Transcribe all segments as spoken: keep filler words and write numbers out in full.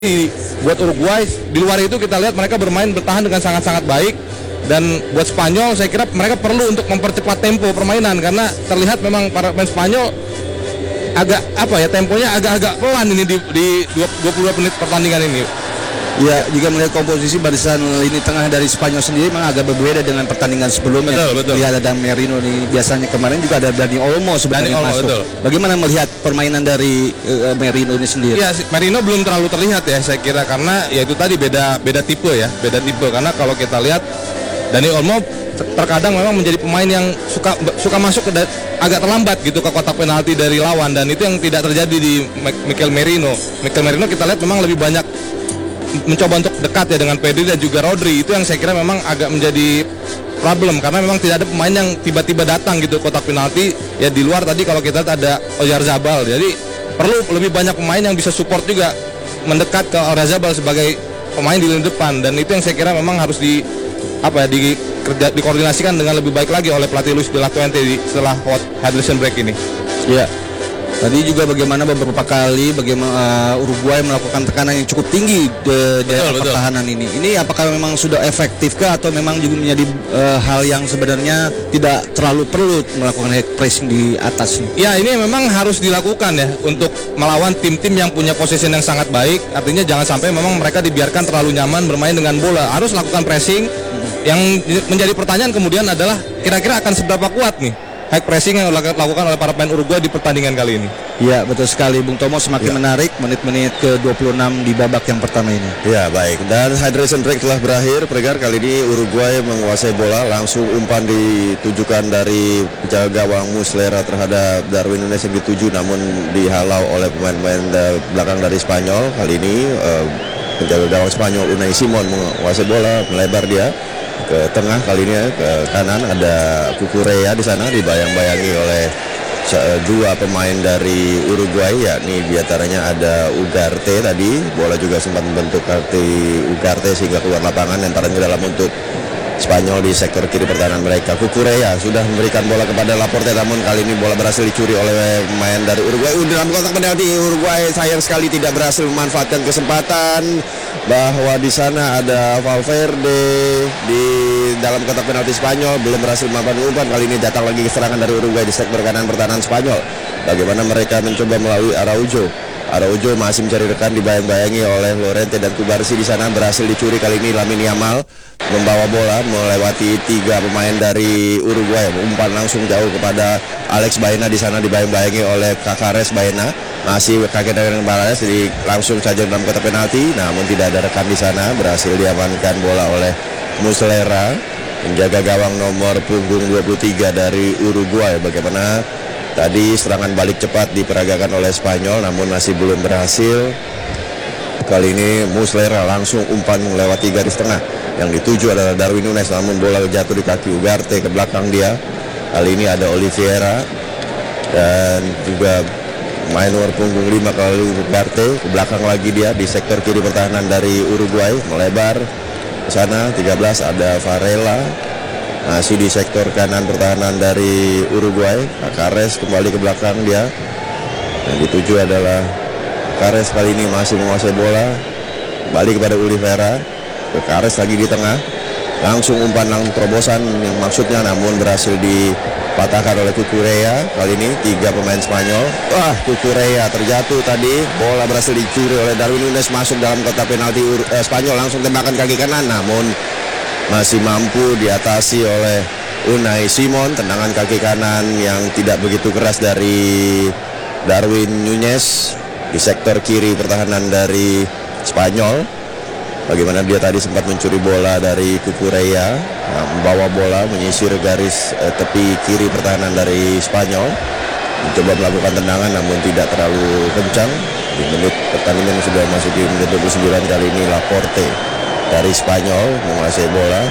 buat Uruguay. Di luar itu kita lihat mereka bermain bertahan dengan sangat-sangat baik, dan buat Spanyol saya kira mereka perlu untuk mempercepat tempo permainan karena terlihat memang para pemain Spanyol agak apa ya temponya agak-agak pelan ini di, di dua puluh dua menit pertandingan ini. Ya, juga melihat komposisi barisan lini tengah dari Spanyol sendiri memang agak berbeda dengan pertandingan sebelumnya. Betul, betul. Lihat ada Merino nih, biasanya kemarin juga ada Dani Olmo sebenarnya Olmo, masuk. betul. Bagaimana melihat permainan dari uh, Merino ini sendiri? Ya, Merino belum terlalu terlihat ya saya kira karena ya itu tadi beda beda tipe ya, beda tipe karena kalau kita lihat Dani Olmo terkadang memang menjadi pemain yang suka suka masuk ke agak terlambat gitu ke kotak penalti dari lawan, dan itu yang tidak terjadi di Mikel Merino. Mikel Merino kita lihat memang lebih banyak mencoba untuk dekat ya dengan Pedri dan juga Rodri. Itu yang saya kira memang agak menjadi problem karena memang tidak ada pemain yang tiba-tiba datang gitu kotak penalti ya. Di luar tadi kalau kita lihat ada Oyarzabal, jadi perlu lebih banyak pemain yang bisa support juga mendekat ke Oyarzabal sebagai pemain di lini depan, dan itu yang saya kira memang harus di apa ya di kerja, dikoordinasikan dengan lebih baik lagi oleh pelatih Luis de la Fuente di, setelah hydration break ini. Iya. Tadi juga bagaimana beberapa kali bagaimana uh, Uruguay melakukan tekanan yang cukup tinggi di daerah pertahanan ini. Ini apakah memang sudah efektifkah atau memang juga menjadi uh, hal yang sebenarnya tidak terlalu perlu melakukan high pressing di atas? Ya, ini memang harus dilakukan ya untuk melawan tim-tim yang punya possession yang sangat baik. Artinya jangan sampai memang mereka dibiarkan terlalu nyaman bermain dengan bola. Harus lakukan pressing. Yang menjadi pertanyaan kemudian adalah kira-kira akan seberapa kuat nih high pressing yang dilakukan oleh para pemain Uruguay di pertandingan kali ini. Ya, betul sekali Bung Tomo, semakin ya. menarik menit-menit ke dua puluh enam di babak yang pertama ini. Ya, baik. Dan hydration break telah berakhir. Pregar kali ini Uruguay menguasai bola, langsung umpan ditujukan dari penjaga gawang Muslera terhadap Darwin Núñez yang dituju namun dihalau oleh pemain-pemain belakang dari Spanyol. Kali ini uh, penjaga gawang Spanyol Unai Simon menguasai bola, melebar dia ke tengah, kali ini ya, ke kanan ada Cucurella di sana dibayang-bayangi oleh dua pemain dari Uruguay, yakni diantaranya ada Ugarte. Tadi bola juga sempat membentuk kaki Ugarte sehingga keluar lapangan, lemparan ke dalam untuk Spanyol di sektor kiri pertahanan mereka. Cucurella sudah memberikan bola kepada Laporte, namun kali ini bola berhasil dicuri oleh pemain dari Uruguay. Dalam kotak penalti Uruguay sayang sekali tidak berhasil memanfaatkan kesempatan bahwa di sana ada Valverde di dalam kotak penalti Spanyol, belum berhasil memanfaatkan umpan. Kali ini datang lagi serangan dari Uruguay di sektor kanan pertahanan Spanyol. Bagaimana mereka mencoba melalui Araujo. Araujo masih mencari rekan, dibayang-bayangi oleh Llorente dan Cubarsí. Di sana berhasil dicuri, kali ini Lamine Yamal membawa bola melewati tiga pemain dari Uruguay, umpan langsung jauh kepada Alex Baena. Di sana dibayang-bayangi oleh Cacares. Baena masih kaget dengan Balas, jadi langsung saja dalam kotak penalti, namun tidak ada rekan di sana. Berhasil diamankan bola oleh Muslera, penjaga gawang nomor punggung dua puluh tiga dari Uruguay. Bagaimana tadi serangan balik cepat diperagakan oleh Spanyol namun masih belum berhasil. Kali ini Muslera langsung umpan melewati garis tengah. Yang dituju adalah Darwin Núñez, namun bola jatuh di kaki Ugarte ke belakang dia. Kali ini ada Oliveira dan juga main nomor punggung lima kali Ugarte. Ke belakang lagi dia di sektor kiri pertahanan dari Uruguay, melebar ke sana. tiga belas ada Varela. Masih di sektor kanan pertahanan dari Uruguay. Cacares kembali ke belakang dia. Yang dituju adalah Cacares, kali ini masih menguasai bola. Balik kepada Oliveira. Cacares lagi di tengah. Langsung umpan langsung terobosan yang maksudnya namun berhasil dipatahkan oleh Cucurella. Kali ini tiga pemain Spanyol. Wah, Cucurella terjatuh tadi. Bola berhasil dicuri oleh Darwin Núñez, masuk dalam kotak penalti eh, Spanyol. Langsung tembakan kaki kanan namun masih mampu diatasi oleh Unai Simon. Tendangan kaki kanan yang tidak begitu keras dari Darwin Núñez di sektor kiri pertahanan dari Spanyol. Bagaimana dia tadi sempat mencuri bola dari Cucurella, nah, membawa bola menyisir garis eh, tepi kiri pertahanan dari Spanyol, mencoba melakukan tendangan namun tidak terlalu kencang. Di menit pertandingan sudah masuk di menit dua puluh sembilan. Kali ini Laporte dari Spanyol menguasai bola.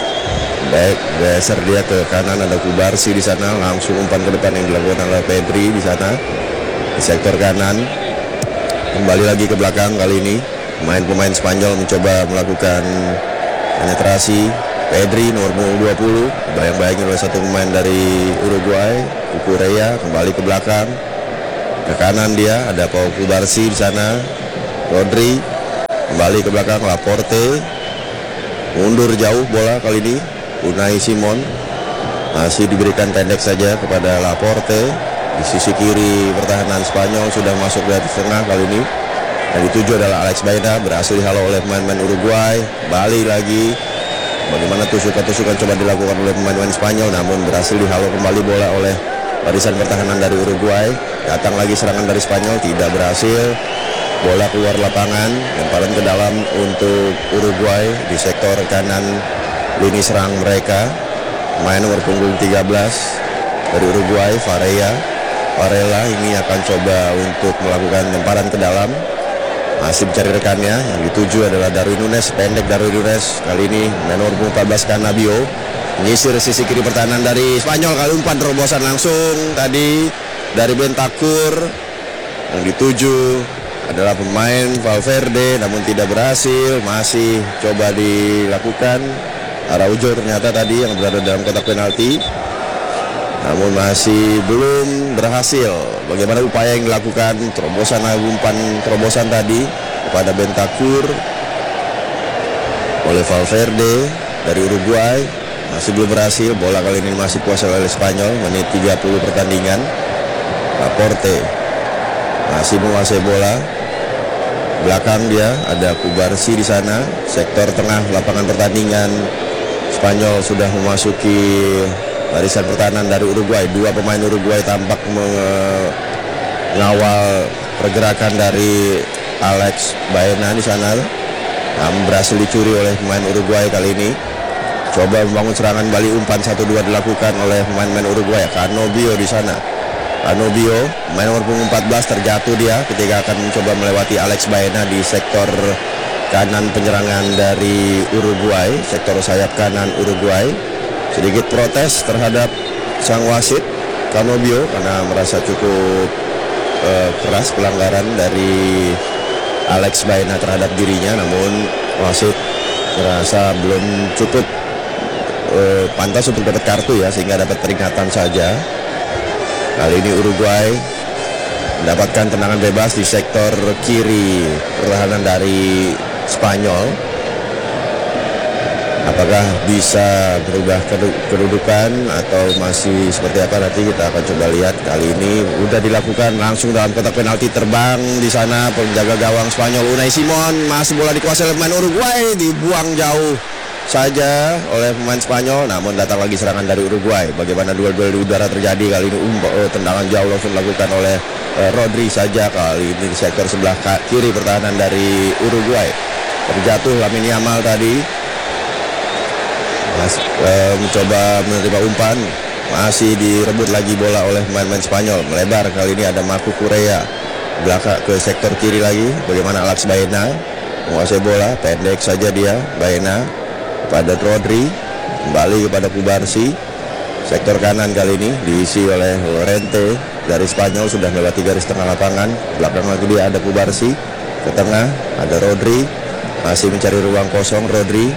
Baik, geser dia ke kanan, ada Cubarsí di sana, langsung umpan ke depan yang dilakukan oleh Pedri di sana di sektor kanan. Kembali lagi ke belakang, kali ini pemain-pemain Spanyol mencoba melakukan penetrasi. Pedri nomor dua puluh bayang-bayangin oleh satu pemain dari Uruguay, Cucurella kembali ke belakang. Ke kanan dia ada Pau Cubarsí di sana. Rodri kembali ke belakang Laporte, mundur jauh bola kali ini. Unai Simon masih diberikan pendek saja kepada Laporte. Di sisi kiri pertahanan Spanyol sudah masuk di atas tengah kali ini. Yang dituju adalah Alex Baena, berhasil dihalau oleh pemain-pemain Uruguay. Balik lagi, bagaimana tusukan-tusukan coba dilakukan oleh pemain-pemain Spanyol, namun berhasil dihalau kembali bola oleh barisan pertahanan dari Uruguay. Datang lagi serangan dari Spanyol, tidak berhasil. Bola keluar lapangan, lemparan ke dalam untuk Uruguay di sektor kanan lini serang mereka. Main nomor punggung tiga belas dari Uruguay, Varela. Varela ini akan coba untuk melakukan lemparan ke dalam. Masih mencari rekannya, yang dituju adalah Darwin Núñez, pendek Darwin Núñez. Kali ini main nomor punggung empat belas Cannavio menyisir sisi kiri pertahanan dari Spanyol. Kali umpan terobosan langsung tadi dari Bentancur. Yang dituju adalah pemain Valverde, namun tidak berhasil. Masih coba dilakukan Araujo ternyata tadi yang berada dalam kotak penalti, namun masih belum berhasil. Bagaimana upaya yang dilakukan, terobosan umpan terobosan tadi kepada Bentancur oleh Valverde dari Uruguay, masih belum berhasil. Bola kali ini masih kuasai oleh Spanyol. Menit tiga puluh pertandingan. Laporte masih menguasai bola. Belakang dia ada Kubarsi di sana. Sektor tengah lapangan pertandingan Spanyol sudah memasuki barisan pertahanan dari Uruguay. Dua pemain Uruguay tampak mengawal pergerakan dari Alex Baena di sana. Namun berhasil dicuri oleh pemain Uruguay kali ini. Coba membangun serangan balik, umpan satu dua dilakukan oleh pemain-pemain Uruguay. Cannavio di sana. Cannavio, main nomor punggung empat belas, terjatuh dia ketika akan mencoba melewati Alex Baena di sektor kanan penyerangan dari Uruguay, sektor sayap kanan Uruguay. Sedikit protes terhadap sang wasit Cannavio karena merasa cukup uh, keras pelanggaran dari Alex Baena terhadap dirinya, namun wasit merasa belum cukup uh, pantas untuk dapat kartu ya, sehingga dapat peringatan saja. Kali ini Uruguay mendapatkan tendangan bebas di sektor kiri pertahanan dari Spanyol. Apakah bisa berubah kedudukan atau masih seperti apa, nanti kita akan coba lihat. Kali ini udah dilakukan langsung dalam kotak penalti, terbang di sana penjaga gawang Spanyol Unai Simon. Masih bola dikuasai oleh pemain Uruguay, dibuang jauh saja oleh pemain Spanyol, namun datang lagi serangan dari Uruguay. Bagaimana duel-duel di udara terjadi kali ini. Um, oh, tendangan jauh langsung dilakukan oleh uh, Rodri saja kali ini di sektor sebelah kiri pertahanan dari Uruguay. Terjatuh Lamine Yamal tadi. Mas, uh, mencoba menerima umpan, masih direbut lagi bola oleh pemain-pemain Spanyol. Melebar kali ini ada Marco Correa belakang ke sektor kiri lagi. Bagaimana Alex Baena menguasai bola, pendek saja dia Baena pada Rodri, kembali kepada Kubarsi. Sektor kanan kali ini diisi oleh Llorente dari Spanyol, sudah melewati garis tengah lapangan. Belakang lagi dia ada Kubarsi, ke tengah ada Rodri, masih mencari ruang kosong Rodri.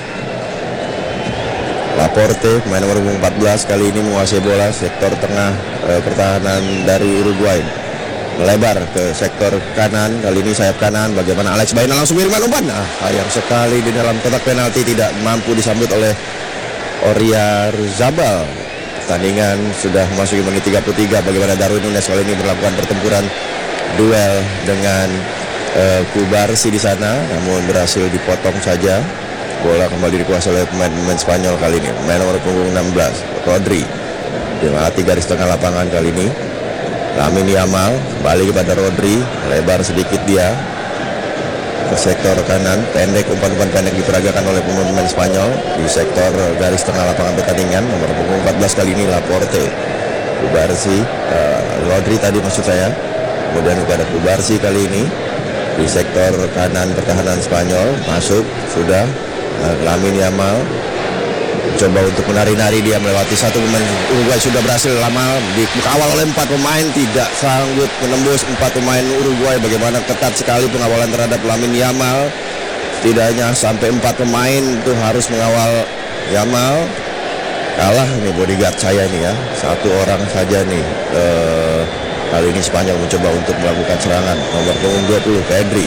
Laporte, pemain nomor empat belas, kali ini menguasai bola sektor tengah eh, pertahanan dari Uruguay. Melebar ke sektor kanan, kali ini sayap kanan. Bagaimana Alex Baena langsung mengirimkan umpan. Nah, sayang sekali di dalam kotak penalti, tidak mampu disambut oleh Oyarzabal. Pertandingan sudah memasuki menit tiga puluh tiga. Bagaimana Darwin Núñez kali ini melakukan pertempuran duel dengan uh, Kubarsi di sana, namun berhasil dipotong saja. Bola kembali dikuasai oleh pemain-pemain Spanyol kali ini. Pemain nomor punggung enam belas, Rodri. Dia melewati garis tengah lapangan kali ini. Lamine Yamal kembali kepada Rodri, lebar sedikit dia ke sektor kanan, pendek, umpan-umpan pendek diperagakan oleh pemain Spanyol di sektor garis tengah lapangan pertandingan. Nomor punggung empat belas kali ini Laporte, Kubarsi, uh, Rodri tadi maksud saya, kemudian kepada Kubarsi kali ini di sektor kanan pertahanan Spanyol. Masuk sudah uh, Lamine Yamal coba untuk menari-nari, dia melewati satu pemain Uruguay, sudah berhasil lama dikawal oleh empat pemain, tidak sanggup menembus empat pemain Uruguay. Bagaimana ketat sekali pengawalan terhadap Lamine Yamal, setidaknya sampai empat pemain itu harus mengawal Yamal. Kalah nih bodyguard saya nih ya, satu orang saja nih. E, kali ini Spanyol mencoba untuk melakukan serangan. Nomor punggung dua puluh Pedri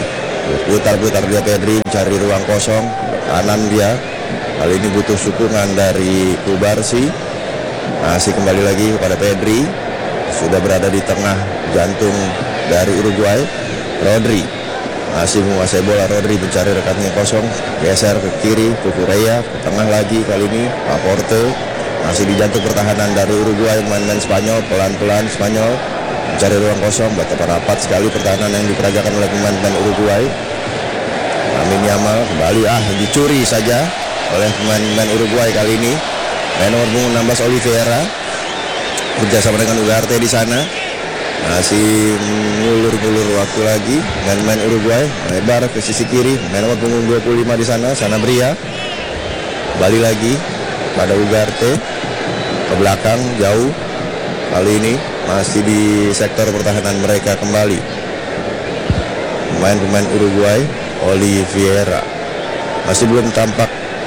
Putar-putar dia Pedri mencari ruang kosong kanan dia. Kali ini butuh sukungan dari Kubarsi. Masih kembali lagi kepada Pedri. Sudah berada di tengah jantung dari Uruguay. Rodri masih menguasai bola. Rodri mencari rekannya kosong, geser ke kiri, Cucurella ke tengah lagi. Kali ini Laporte masih di jantung pertahanan dari Uruguay. Main-main Spanyol, pelan-pelan Spanyol mencari ruang kosong. Betapa rapat sekali pertahanan yang diperagakan oleh pemain-pemain Uruguay. Lamine Yamal kembali ah dicuri saja oleh pemain-pemain Uruguay kali ini. Main nomor punggung enam belas Oliveira kerjasama dengan Ugarte di sana. Masih ngulur-ngulur waktu lagi. Main-main Uruguay lebar ke sisi kiri. Main nomor punggung dua puluh lima di sana, Sanabria. Kembali lagi pada Ugarte ke belakang jauh. Kali ini masih di sektor pertahanan mereka kembali. Pemain-pemain Uruguay, Oliveira masih belum tampak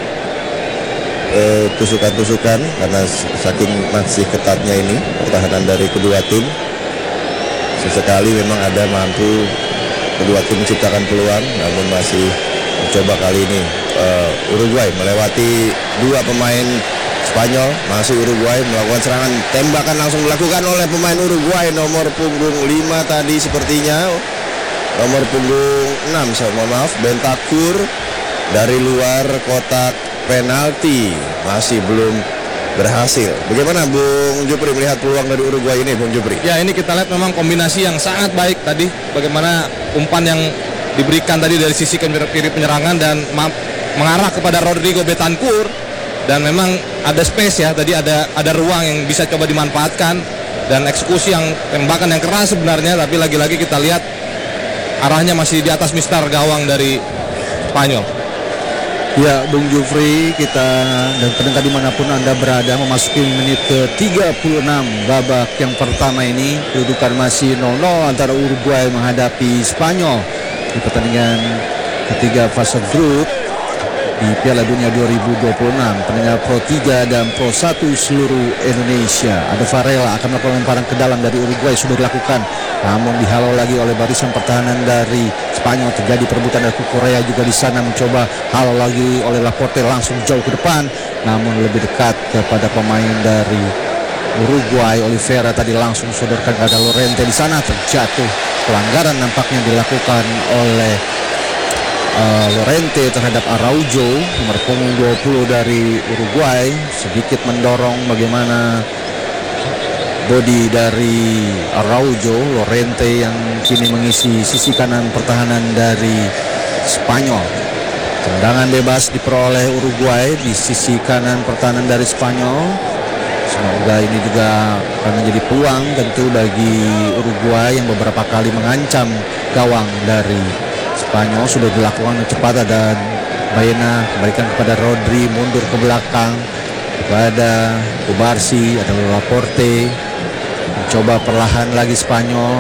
eh, tusukan-tusukan karena saking masih ketatnya ini pertahanan dari kedua tim. Sesekali memang ada mampu kedua tim menciptakan peluang, namun masih mencoba kali ini uh, Uruguay melewati dua pemain Spanyol. Masih Uruguay melakukan serangan, tembakan langsung dilakukan oleh pemain Uruguay nomor punggung lima tadi sepertinya, nomor punggung enam saya mohon maaf, Bentancur dari luar kotak penalti masih belum berhasil. Bagaimana Bung Jupri melihat peluang dari Uruguay ini, Bung Jupri? Ya, ini kita lihat memang kombinasi yang sangat baik tadi. Bagaimana umpan yang diberikan tadi dari sisi kiri penyerangan dan mengarah kepada Rodrigo Bentancur, dan memang ada space ya, tadi ada ada ruang yang bisa coba dimanfaatkan dan eksekusi yang tembakan yang keras sebenarnya, tapi lagi-lagi kita lihat arahnya masih di atas mistar gawang dari Spanyol. Ya, Bung Jufri, kita dan pendengar dimanapun Anda berada, memasuki menit ke tiga puluh enam babak yang pertama ini. Kedudukan masih nol nol antara Uruguay menghadapi Spanyol di pertandingan ketiga fase grup di Piala Dunia dua ribu dua puluh enam. Pendengar Pro tiga dan Pro satu seluruh Indonesia. Ada Varela akan melakukan lemparan ke dalam dari Uruguay, sudah dilakukan, namun dihalau lagi oleh barisan pertahanan dari Spanyol. Terjadi perebutan dari Cucurella juga di sana, mencoba halau lagi oleh Laporte, langsung jauh ke depan, namun lebih dekat kepada pemain dari Uruguay. Oliveira tadi langsung sodorkan kepada Lorente di sana, terjatuh. Pelanggaran nampaknya dilakukan oleh uh, Lorente terhadap Araujo, nomor punggung dua puluh dari Uruguay, sedikit mendorong bagaimana body dari Araujo. Lorente yang kini mengisi sisi kanan pertahanan dari Spanyol. Tendangan bebas diperoleh Uruguay di sisi kanan pertahanan dari Spanyol. Semoga ini juga akan menjadi peluang tentu bagi Uruguay yang beberapa kali mengancam gawang dari Spanyol. Sudah dilakukan cepat, ada Baena kembalikan kepada Rodri, mundur ke belakang kepada Cubarsi, ada Laporte. Coba perlahan lagi Spanyol.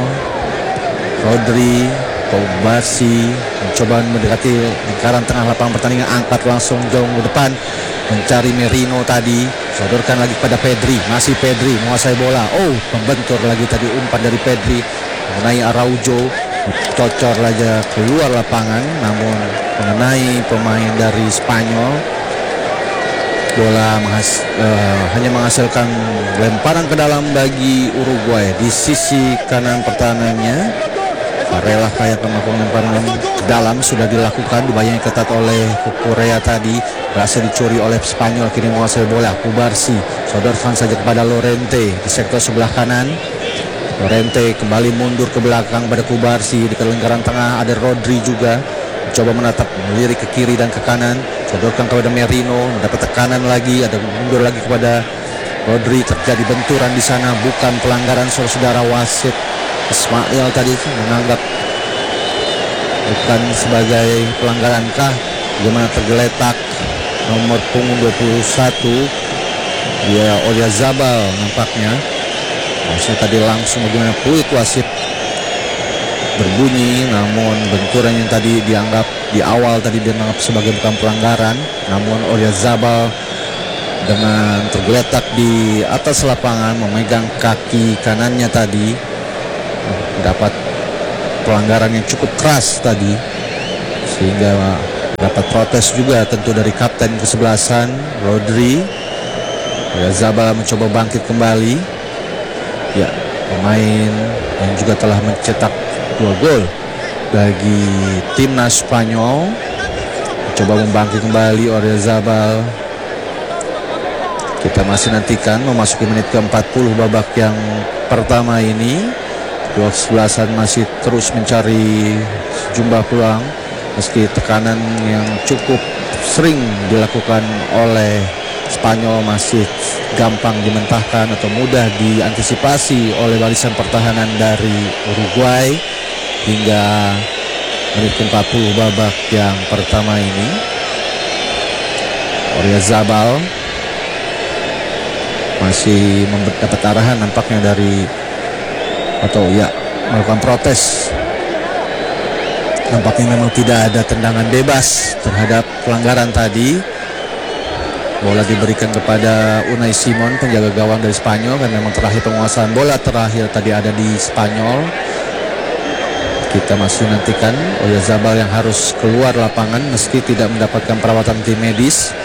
Rodri, Cubarsi mencoba mendekati lingkaran tengah lapangan pertandingan, angkat langsung jauh ke depan mencari Merino tadi, sodorkan lagi pada Pedri. Masih Pedri menguasai bola. Oh, membentur lagi tadi umpan dari Pedri mengenai Araujo, cocor saja keluar lapangan, namun mengenai pemain dari Spanyol. Bola menghas, uh, hanya menghasilkan lemparan ke dalam bagi Uruguay. Di sisi kanan pertahanannya Varela kayak melakukan lemparan ke dalam, sudah dilakukan, dibayangi ketat oleh Cucurella tadi, berhasil dicuri oleh Spanyol. Kini menguasai bola, Cubarsi sodorkan saja kepada Lorente di sektor sebelah kanan. Lorente kembali mundur ke belakang pada Cubarsi. Di lingkaran tengah ada Rodri juga, coba menatap, melirik ke kiri dan ke kanan, sodorkan kepada Merino, mendapat tekanan lagi, ada mundur lagi kepada Rodri. Terjadi benturan di sana, bukan pelanggaran. Saudara wasit Ismail tadi menganggap bukan sebagai pelanggaran kah, bagaimana tergeletak nomor punggung dua puluh satu dia Oyarzabal nampaknya. Maksudnya tadi langsung bagaimana peluit wasit berbunyi, namun benturan yang tadi dianggap di awal tadi dianggap sebagai bukan pelanggaran, namun Oyarzabal dengan tergeletak di atas lapangan memegang kaki kanannya tadi dapat pelanggaran yang cukup keras tadi sehingga dapat protes juga tentu dari kapten kesebelasan Rodri. Oyarzabal mencoba bangkit kembali. Ya, pemain yang juga telah mencetak dua gol bagi timnas Spanyol mencoba membangkit kembali. Oyarzabal, kita masih nantikan memasuki menit ke empat puluh babak yang pertama ini. Dua kesebelasan masih terus mencari sejumlah peluang meski tekanan yang cukup sering dilakukan oleh Spanyol masih gampang dimentahkan atau mudah diantisipasi oleh barisan pertahanan dari Uruguay hingga menit ke empat puluh babak yang pertama ini. Oyarzabal masih mendapat arahan nampaknya dari atau ya melakukan protes. Nampaknya memang tidak ada tendangan bebas terhadap pelanggaran tadi. Bola diberikan kepada Unai Simon, penjaga gawang dari Spanyol, karena memang terakhir penguasaan bola terakhir tadi ada di Spanyol. Kita masih nantikan Oyarzabal yang harus keluar lapangan meski tidak mendapatkan perawatan tim medis.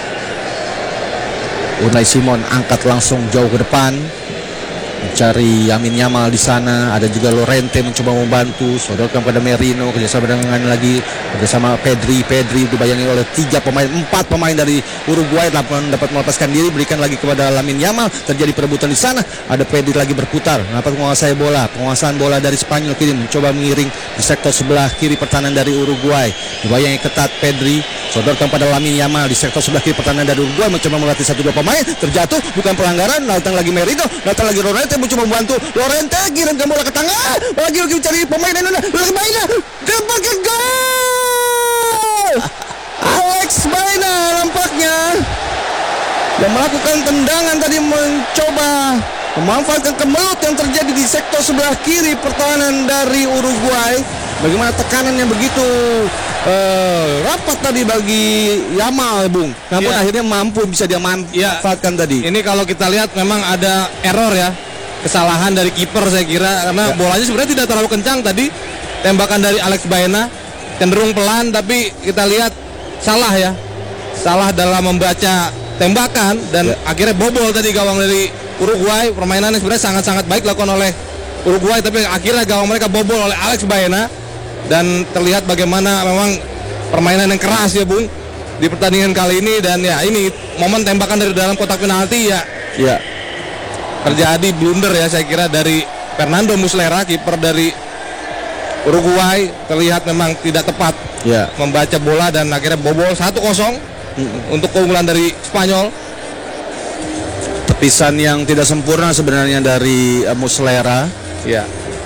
Unai Simon angkat langsung jauh ke depan, mencari Lamine Yamal di sana. Ada juga Llorente mencoba membantu, sodorkan pada Merino, kerjasama dengan lagi kerjasama Pedri. Pedri dibayangi oleh tiga pemain, empat pemain dari Uruguay dapat melepaskan diri, berikan lagi kepada Lamine Yamal. Terjadi perebutan di sana. Ada Pedri lagi berputar, dapat menguasai bola. Penguasaan bola dari Spanyol kini mencoba mengiring di sektor sebelah kiri pertahanan dari Uruguay. Dibayangi ketat Pedri, sodorkan pada Lamine Yamal di sektor sebelah kiri pertahanan dari Uruguay, mencoba melatih satu dua pemain. Terjatuh, bukan pelanggaran. Datang lagi Merino, datang lagi Llorente mencoba membantu. Llorente kirimkan bola ke tengah, lagi lagi mencari pemain Indonesia. Alex Baena dapat gol. Alex Baena nampaknya yang melakukan tendangan tadi, mencoba memanfaatkan kemelut yang terjadi di sektor sebelah kiri pertahanan dari Uruguay. Bagaimana tekanan yang begitu uh, rapat tadi bagi Yamal, Bung. Namun ya, akhirnya mampu bisa dia manfaatkan ya, tadi. Ini kalau kita lihat memang ada error ya, kesalahan dari kiper saya kira, karena ya, bolanya sebenarnya tidak terlalu kencang tadi. Tembakan dari Alex Baena cenderung pelan, tapi kita lihat salah ya, salah dalam membaca tembakan dan ya, akhirnya bobol tadi gawang dari Uruguay. Permainannya sebenarnya sangat-sangat baik dilakukan oleh Uruguay, tapi akhirnya gawang mereka bobol oleh Alex Baena. Dan terlihat bagaimana memang permainan yang keras ya, Bung, di pertandingan kali ini. Dan ya ini momen tembakan dari dalam kotak penalti ya, ya terjadi blunder ya saya kira dari Fernando Muslera, kiper dari Uruguay. Terlihat memang tidak tepat ya, membaca bola dan akhirnya bobol satu kosong hmm. untuk keunggulan dari Spanyol. Tepisan yang tidak sempurna sebenarnya dari uh, Muslera ya,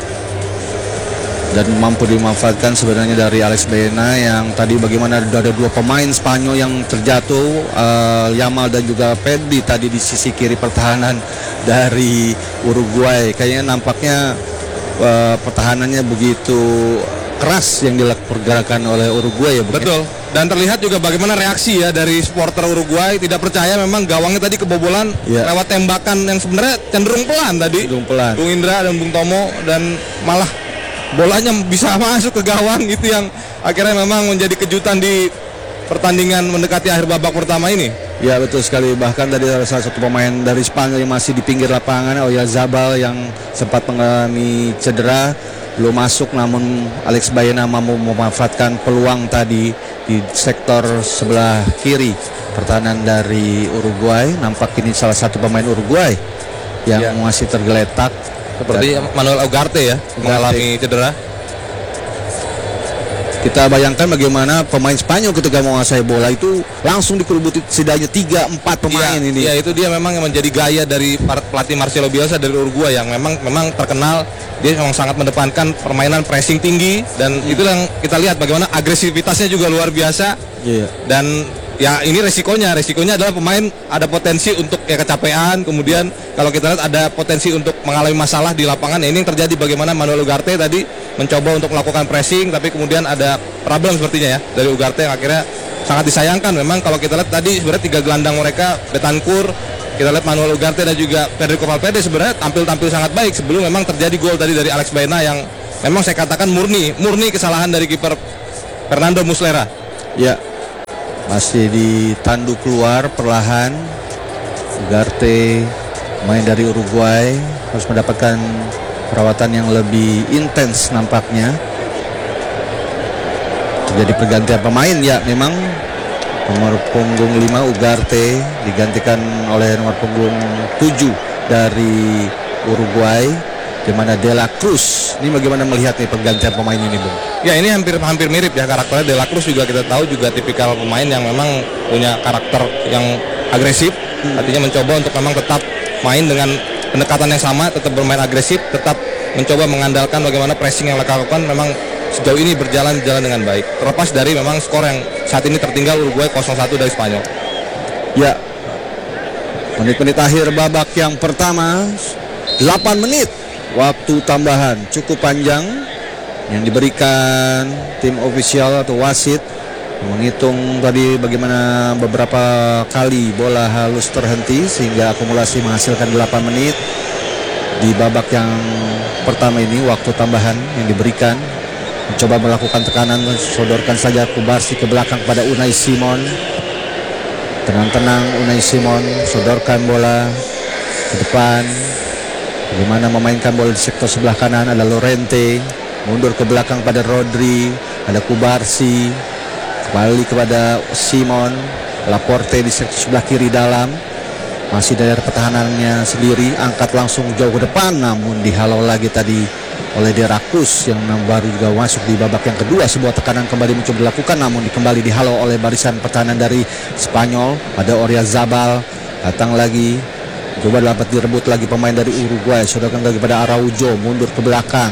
dan mampu dimanfaatkan sebenarnya dari Alex Baena yang tadi bagaimana ada dua pemain Spanyol yang terjatuh, uh, Yamal dan juga Pedri tadi di sisi kiri pertahanan dari Uruguay. Kayaknya nampaknya uh, pertahanannya begitu keras yang dilakukan oleh Uruguay ya, Bung. Betul. Dan terlihat juga bagaimana reaksi ya dari supporter Uruguay, tidak percaya memang gawangnya tadi kebobolan ya, lewat tembakan yang sebenarnya cenderung pelan tadi. Cenderung pelan. Bung Indra dan Bung Tomo, dan malah bolanya bisa masuk ke gawang, itu yang akhirnya memang menjadi kejutan di pertandingan mendekati akhir babak pertama ini. Ya betul sekali, bahkan tadi salah satu pemain dari Spanyol yang masih di pinggir lapangan, Oyarzabal, yang sempat mengalami cedera belum masuk, namun Alex Baena mampu memanfaatkan peluang tadi di sektor sebelah kiri pertahanan dari Uruguay. Nampak ini salah satu pemain Uruguay yang ya, masih tergeletak seperti Manuel Ugarte ya, mengalami cedera. Kita bayangkan bagaimana pemain Spanyol ketika menguasai bola itu langsung dikerubuti setidaknya tiga empat pemain ya, ini. Ya itu dia memang yang menjadi gaya dari pelatih Marcelo Bielsa dari Uruguay, yang memang memang terkenal dia memang sangat mendepankan permainan pressing tinggi, dan hmm. itu yang kita lihat bagaimana agresivitasnya juga luar biasa. Yeah. Dan ya ini resikonya, resikonya adalah pemain ada potensi untuk ya kecapean, kemudian kalau kita lihat ada potensi untuk mengalami masalah di lapangan. Ya, ini yang terjadi bagaimana Manuel Ugarte tadi mencoba untuk melakukan pressing, tapi kemudian ada problem sepertinya ya dari Ugarte yang akhirnya sangat disayangkan. Memang kalau kita lihat tadi sebenarnya tiga gelandang mereka, Betancourt, kita lihat Manuel Ugarte dan juga Federico Valverde sebenarnya tampil-tampil sangat baik sebelum memang terjadi gol tadi dari Alex Baena yang memang saya katakan murni murni kesalahan dari kiper Fernando Muslera. Ya, masih ditandu keluar perlahan. Ugarte, main dari Uruguay, harus mendapatkan perawatan yang lebih intens nampaknya. Terjadi pergantian pemain, ya memang nomor punggung lima Ugarte digantikan oleh nomor punggung tujuh dari Uruguay, di mana De La Cruz. Ini bagaimana melihat nih pergantian pemain ini, Bung? Ya, ini hampir hampir mirip ya karakternya. De La Cruz juga kita tahu juga tipikal pemain yang memang punya karakter yang agresif. Hmm. Artinya mencoba untuk memang tetap main dengan pendekatan yang sama, tetap bermain agresif, tetap mencoba mengandalkan bagaimana pressing yang mereka lakukan memang sejauh ini berjalan jalan dengan baik. Terlepas dari memang skor yang saat ini tertinggal Uruguay nol satu dari Spanyol. Ya, menit-menit akhir babak yang pertama, delapan menit waktu tambahan cukup panjang yang diberikan tim ofisial atau wasit menghitung tadi bagaimana beberapa kali bola halus terhenti sehingga akumulasi menghasilkan delapan menit di babak yang pertama ini. Waktu tambahan yang diberikan, mencoba melakukan tekanan, sodorkan saja Kubarsi ke belakang pada Unai Simon. Tenang-tenang Unai Simon sodorkan bola ke depan. Bagaimana memainkan bola di sektor sebelah kanan, ada Lorente, mundur ke belakang pada Rodri, ada Kubarsi, kembali kepada Simon, Laporte di sektor sebelah kiri dalam, masih dari pertahanannya sendiri, angkat langsung jauh ke depan, namun dihalau lagi tadi oleh De La Cruz yang baru juga masuk di babak yang kedua. Sebuah tekanan kembali mencoba dilakukan, namun kembali dihalau oleh barisan pertahanan dari Spanyol. Ada Oyarzabal, datang lagi, coba dapat direbut lagi pemain dari Uruguay, sodorkan lagi pada Araujo, mundur ke belakang,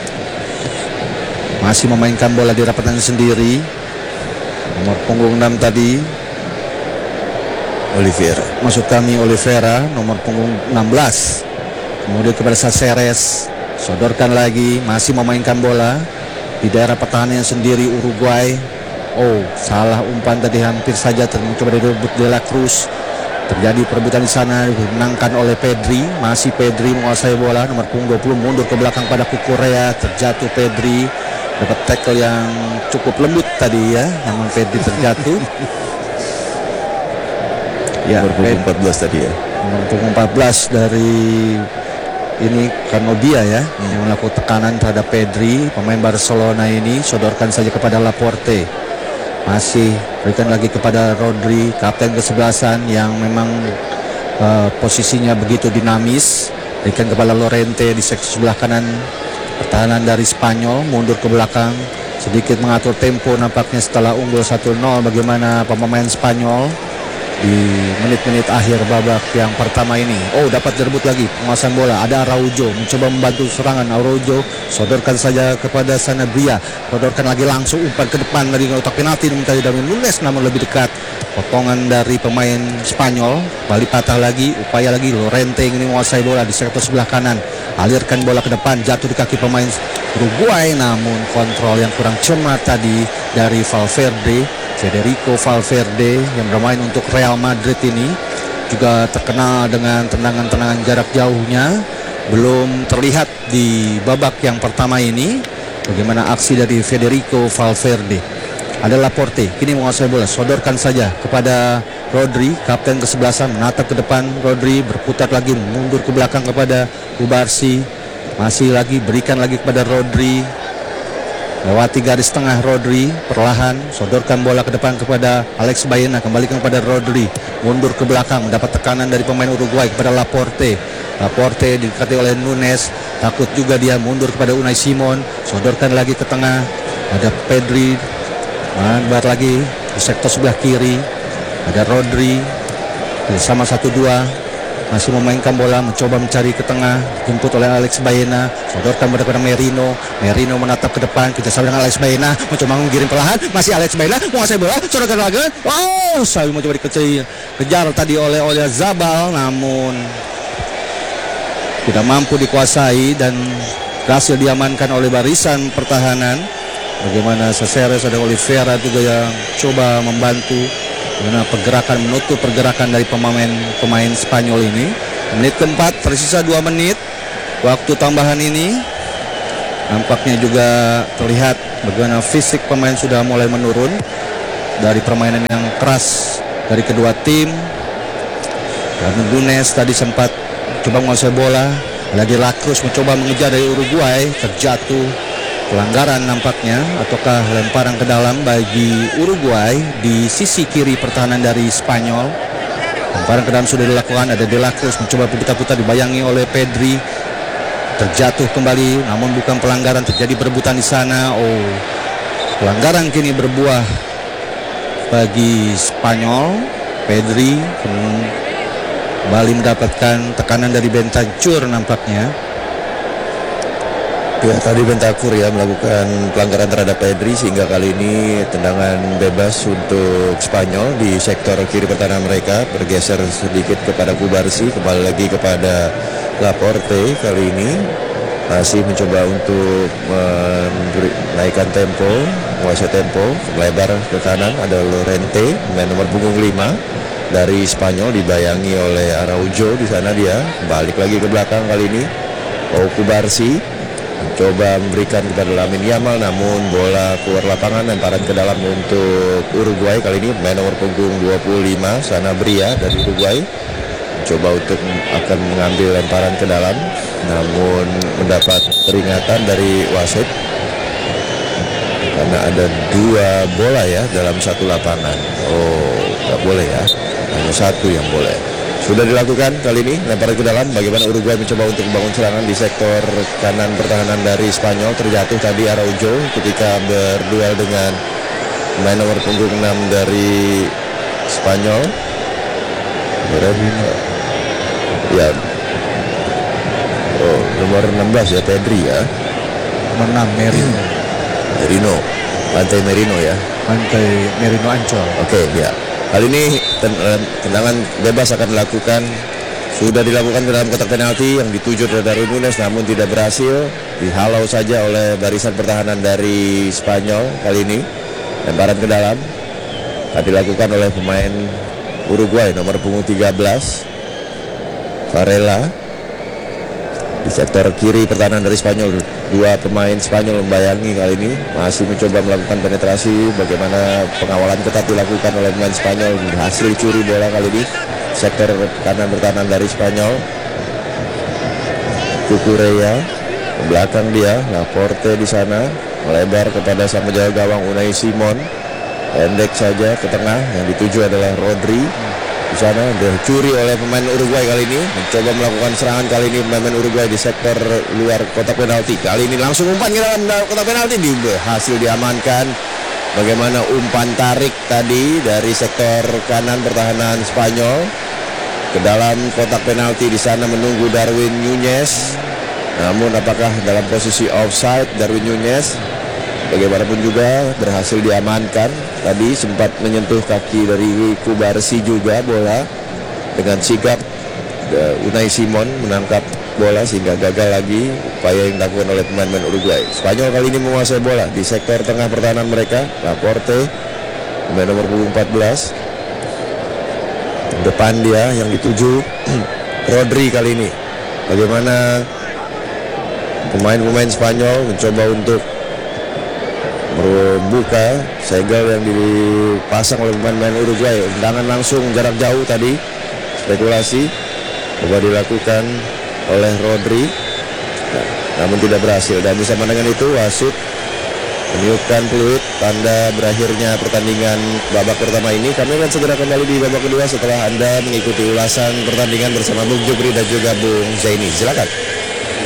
masih memainkan bola di rapatannya sendiri. Nomor punggung enam tadi Oliveira. Maksud kami Oliveira, nomor punggung enam belas. Kemudian kepada Saceres, sodorkan lagi, masih memainkan bola di daerah pertahanan sendiri Uruguay. Oh, salah umpan tadi, hampir saja mencoba direbut De La Cruz. Terjadi perebutan di sana, dimenangkan oleh Pedri. Masih Pedri menguasai bola, nomor punggung dua puluh mundur ke belakang pada Cucurella, terjatuh Pedri. Dapat tackle yang cukup lembut tadi ya, namun Pedri terjatuh. Ya, nomor punggung empat belas tadi ya. Nomor punggung empat belas dari ini Canodia ya, hmm. yang melakukan tekanan terhadap Pedri, pemain Barcelona ini. Sodorkan saja kepada Laporte, masih berikan lagi kepada Rodri, kapten kesebelasan yang memang uh, posisinya begitu dinamis. Berikan kepada Lorente di sektor sebelah kanan pertahanan dari Spanyol, mundur ke belakang, sedikit mengatur tempo nampaknya setelah unggul satu nol. Bagaimana pemain Spanyol di menit-menit akhir babak yang pertama ini. Oh, dapat direbut lagi penguasaan bola, ada Araujo mencoba membantu serangan. Araujo sodorkan saja kepada Sanabria, sodorkan lagi langsung umpan ke depan dari kotak penalti mencari Darwin Nunes, namun lebih dekat. Potongan dari pemain Spanyol, balik patah lagi, upaya lagi Lorente ini menguasai bola di sektor sebelah kanan, alirkan bola ke depan, jatuh di kaki pemain Uruguay, namun kontrol yang kurang cermat tadi dari Valverde. Federico Valverde yang bermain untuk Real Madrid ini juga terkenal dengan tendangan-tendangan jarak jauhnya. Belum terlihat di babak yang pertama ini bagaimana aksi dari Federico Valverde. Ada Laporte, kini menguasai bola, sodorkan saja kepada Rodri, kapten kesebelasan, menatap ke depan. Rodri berputar lagi, mundur ke belakang kepada Kubarsi, masih lagi berikan lagi kepada Rodri. Lewati garis tengah Rodri, perlahan sodorkan bola ke depan kepada Alex Baena, kembalikan kepada Rodri, mundur ke belakang, mendapat tekanan dari pemain Uruguay kepada Laporte. Laporte didekati oleh Nunes, takut juga dia, mundur kepada Unai Simon, sodorkan lagi ke tengah, ada Pedri, manbar lagi di sektor sebelah kiri, ada Rodri, bersama satu dua. Masih memainkan bola, mencoba mencari ke tengah, jemput oleh Alex Baena, sodorkan kepada Merino. Merino menatap ke depan, kita sama dengan Alex Baena, mencoba menggiring perlahan, masih Alex Baena menguasai bola, sodorkan lagi. Wow, saya mencoba dikejar, kejar tadi oleh Oyarzabal, namun tidak mampu dikuasai dan berhasil diamankan oleh barisan pertahanan. Bagaimana Saceres, ada Oliveira juga yang coba membantu karena pergerakan, menutup pergerakan dari pemain-pemain Spanyol ini. Menit keempat, tersisa dua menit waktu tambahan ini. Nampaknya juga terlihat bagaimana fisik pemain sudah mulai menurun dari permainan yang keras dari kedua tim. Darwin Nunez tadi sempat coba menguasai bola, lagi Lacroix mencoba mengejar dari Uruguay, terjatuh, pelanggaran nampaknya, ataukah lemparan ke dalam bagi Uruguay di sisi kiri pertahanan dari Spanyol. Lemparan ke dalam sudah dilakukan, ada De La Cruz mencoba putar-putar, dibayangi oleh Pedri, terjatuh kembali, namun bukan pelanggaran, terjadi berebutan di sana. Oh, pelanggaran kini berbuah bagi Spanyol. Pedri kembali mendapatkan tekanan dari Bentancur nampaknya. Ya, tadi Bentancur ya melakukan pelanggaran terhadap Pedri, sehingga kali ini tendangan bebas untuk Spanyol di sektor kiri pertahanan mereka, bergeser sedikit kepada Cubarsí, kembali lagi kepada Laporte. Kali ini masih mencoba untuk menaikkan tempo, menguasai tempo, melebar ke kanan. Ada Llorente, pemain nomor punggung lima dari Spanyol, dibayangi oleh Araujo. Di sana dia balik lagi ke belakang kali ini. Oh, Cubarsí mencoba memberikan kepada Lamine Yamal, namun bola keluar lapangan, lemparan ke dalam untuk Uruguay. Kali ini pemain nomor punggung dua puluh lima Sanabria dari Uruguay coba untuk akan mengambil lemparan ke dalam, namun mendapat peringatan dari wasit karena ada dua bola ya dalam satu lapangan. Oh, nggak boleh ya, hanya satu yang boleh. Sudah dilakukan kali ini lemparan ke dalam. Bagaimana Uruguay mencoba untuk membangun serangan di sektor kanan pertahanan dari Spanyol. Terjatuh tadi Araujo ketika berduel dengan pemain nomor punggung enam dari Spanyol. Ya, oh, nomor enam belas ya, Pedri ya. Nomor enam Merino. Merino, Pantai Merino ya. Pantai Merino Ancol. Oke, ya. Kali ini tendangan bebas akan dilakukan. Sudah dilakukan ke dalam kotak penalti yang dituju oleh Darwin Nunez, namun tidak berhasil. Dihalau saja oleh barisan pertahanan dari Spanyol. Kali ini lemparan ke dalam akan dilakukan oleh pemain Uruguay nomor punggung tiga belas Varela. Di sektor kiri pertahanan dari Spanyol, dua pemain Spanyol membayangi kali ini, masih mencoba melakukan penetrasi. Bagaimana pengawalan ketat dilakukan oleh pemain Spanyol, hasil curi bola kali ini sektor kanan pertahanan dari Spanyol. Cucurella ke belakang dia, Laporte di sana melebar kepada sang penjaga gawang Unai Simon, pendek saja ke tengah, yang dituju adalah Rodri. Di sana dicuri oleh pemain Uruguay kali ini, mencoba melakukan serangan kali ini pemain Uruguay di sektor luar kotak penalti. Kali ini langsung umpan ke dalam kotak penalti, berhasil diamankan. Bagaimana umpan tarik tadi dari sektor kanan pertahanan Spanyol ke dalam kotak penalti. Di sana menunggu Darwin Nunez, namun apakah dalam posisi offside Darwin Nunez? Bagaimanapun juga berhasil diamankan. Tadi sempat menyentuh kaki dari Cubarsí juga bola. Dengan sigap Unai Simon menangkap bola sehingga gagal lagi upaya yang dilakukan oleh pemain-pemain Uruguay. Spanyol kali ini menguasai bola di sektor tengah pertahanan mereka. Laporte, pemain nomor punggung empat belas. Depan dia yang dituju Rodri kali ini. Bagaimana pemain-pemain Spanyol mencoba untuk membuka segel yang dipasang oleh pemain-pemain Uruguay. Tendangan langsung jarak jauh tadi, spekulasi coba dilakukan oleh Rodri, nah, namun tidak berhasil. Dan bersama dengan itu wasit meniupkan peluit tanda berakhirnya pertandingan babak pertama ini. Kami akan segera kembali di babak kedua setelah Anda mengikuti ulasan pertandingan bersama Bung Jupri dan juga Bung Zaini. Silakan.